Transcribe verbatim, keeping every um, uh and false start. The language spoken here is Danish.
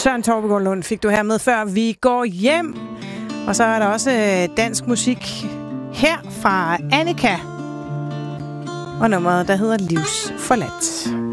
Søren Torbegaard Lund fik du her med før vi går hjem. Og så er der også dansk musik her fra Annika. Og nummeret, der hedder Livsforladt.